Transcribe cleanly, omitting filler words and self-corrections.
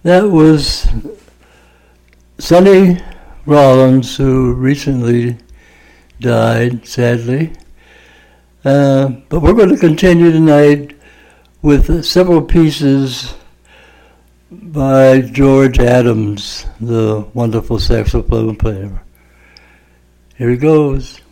That was Sonny Rollins, who recently died, sadly. But we're going to continue tonight with several pieces by George Adams, the wonderful saxophone player. Here he goes.